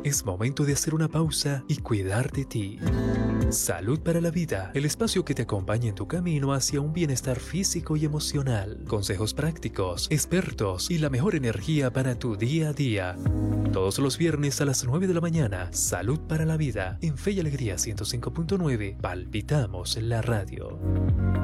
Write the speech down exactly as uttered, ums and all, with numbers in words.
Es momento de hacer una pausa y cuidar de ti. Salud para la Vida, el espacio que te acompaña en tu camino hacia un bienestar físico y emocional. Consejos prácticos, expertos y la mejor energía para tu día a día. Todos los viernes a las nueve de la mañana, Salud para la Vida, en Fe y Alegría ciento cinco punto nueve, palpitamos la radio.